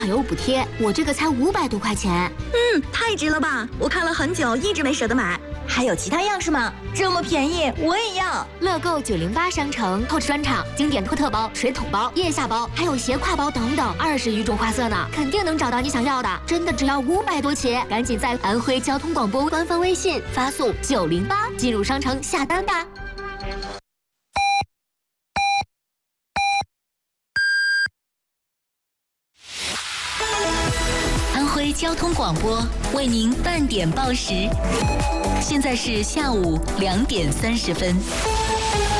还有补贴，我这个才500多块钱。 太值了吧！我看了很久，一直没舍得买。 还有其他样式吗？这么便宜，我也要！ 乐购908商城 Coach 专场经典托特包、水桶包、腋下包，还有斜挎包等等，20余种花色呢，肯定能找到你想要的。真的只要500多起，赶紧在安徽交通广播官方微信发送908进入商城下单吧。 安徽交通广播为您半点报时，现在是下午2点30分。